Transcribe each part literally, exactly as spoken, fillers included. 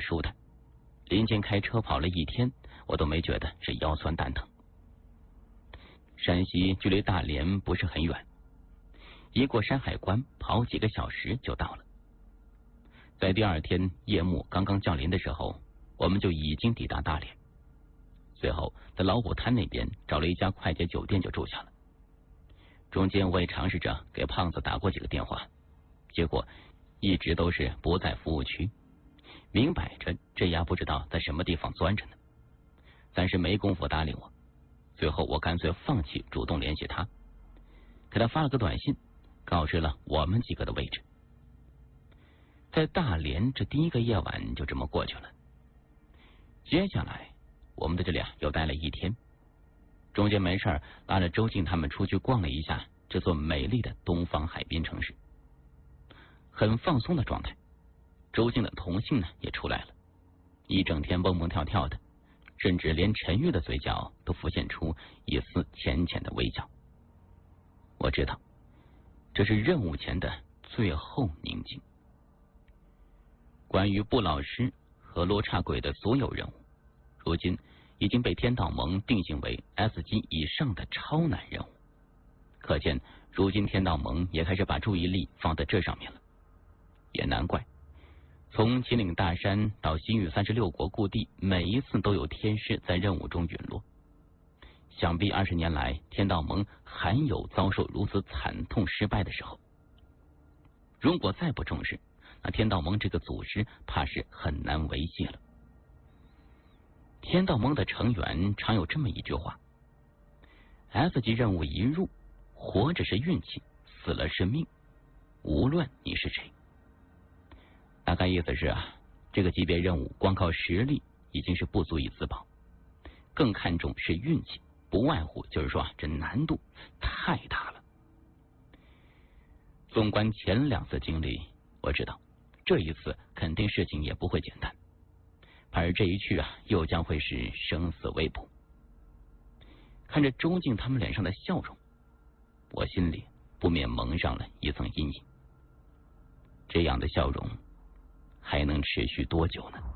舒坦。临近开车跑了一天，我都没觉得是腰酸蛋疼。山西距离大连不是很远，一过山海关，跑几个小时就到了。在第二天夜幕刚刚降临的时候，我们就已经抵达大连。随后在老虎滩那边找了一家快捷酒店就住下了。中间我也尝试着给胖子打过几个电话，结果一直都是不在服务区，明摆着这丫不知道在什么地方钻着呢。暂时没工夫搭理我，最后我干脆放弃主动联系他，给他发了个短信，告知了我们几个的位置。在大连这第一个夜晚就这么过去了。接下来我们在这里啊又待了一天，中间没事拉着周静他们出去逛了一下这座美丽的东方海滨城市，很放松的状态。周静的同性呢也出来了，一整天蹦蹦跳跳的，甚至连陈玉的嘴角都浮现出一丝浅浅的微笑。我知道这是任务前的最后宁静。关于布老师和罗刹鬼的所有任务，如今已经被天道盟定性为 S 级以上的超难任务，可见如今天道盟也开始把注意力放在这上面了。也难怪，从秦岭大山到西域三十六国故地，每一次都有天师在任务中陨落。想必二十年来天道盟罕有遭受如此惨痛失败的时候。如果再不重视，那天道盟这个组织怕是很难维系了。天道盟的成员常有这么一句话： S 级任务一入，活着是运气，死了是命，无论你是谁。大概意思是啊，这个级别任务光靠实力已经是不足以自保，更看重是运气，不外乎就是说啊，这难度太大了。纵观前两次经历，我知道这一次肯定事情也不会简单，而这一去啊，又将会是生死未卜。看着周静他们脸上的笑容，我心里不免蒙上了一层阴影。这样的笑容还能持续多久呢？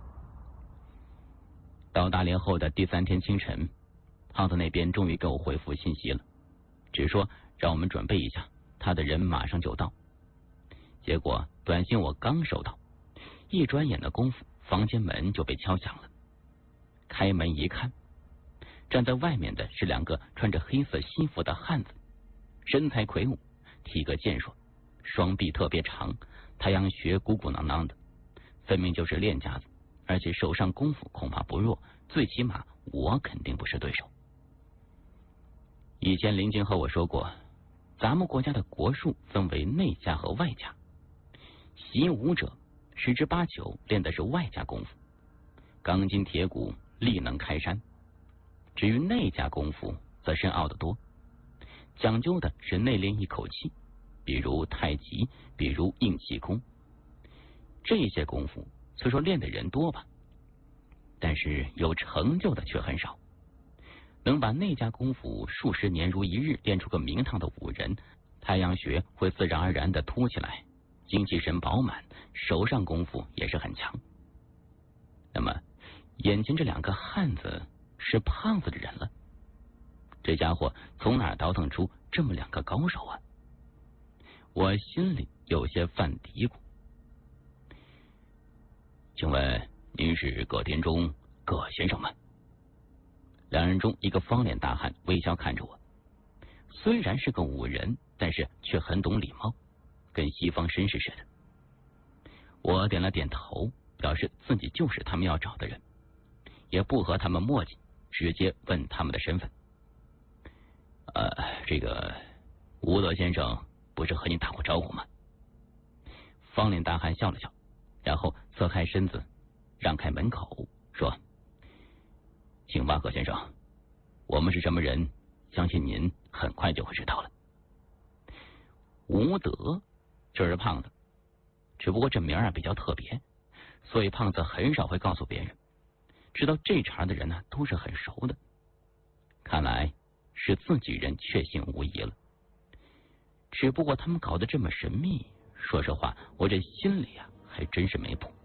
到大连后的第三天清晨，胖子那边终于给我回复信息了，只说让我们准备一下，他的人马上就到。结果短信我刚收到，一转眼的功夫，房间门就被敲响了。开门一看，站在外面的是两个穿着黑色西服的汉子，身材魁梧，体格健硕，双臂特别长，太阳穴鼓鼓囊囊的，分明就是练家子，而且手上功夫恐怕不弱，最起码我肯定不是对手。以前林静和我说过，咱们国家的国术分为内家和外家，习武者十之八九练的是外家功夫，钢筋铁骨，力能开山。至于内家功夫则深奥得多，讲究的是内练一口气，比如太极，比如硬气功。这些功夫虽说练的人多吧，但是有成就的却很少。能把内家功夫数十年如一日练出个名堂的武人，太阳穴会自然而然的凸起来，精气神饱满，手上功夫也是很强。那么眼前这两个汉子是胖子的人了，这家伙从哪儿倒腾出这么两个高手啊？我心里有些犯嘀咕。请问您是葛天中葛先生吗？两人中一个方脸大汉微笑看着我，虽然是个武人，但是却很懂礼貌，跟西方绅士似的。我点了点头，表示自己就是他们要找的人，也不和他们磨叽，直接问他们的身份。呃，这个吴德先生不是和你打过招呼吗？方脸大汉笑了笑，然后侧开身子，让开门口，说：请吧，葛先生，我们是什么人，相信您很快就会知道了。吴德就是胖子，只不过这名啊比较特别，所以胖子很少会告诉别人。知道这茬的人呢，都是很熟的。看来是自己人确信无疑了。只不过他们搞得这么神秘，说实话，我这心里啊还真是没谱。